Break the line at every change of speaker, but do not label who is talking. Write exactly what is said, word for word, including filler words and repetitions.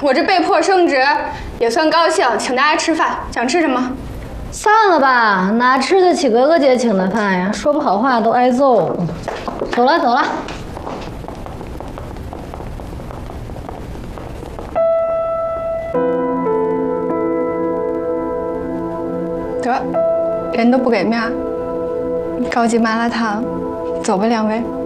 我这被迫升职，也算高兴，请大家吃饭，想吃什么？
算了吧，哪吃得起格格姐请的饭呀？说不好话都挨揍。走了走了。
得，人都不给面儿，高级麻辣烫，走吧，两位。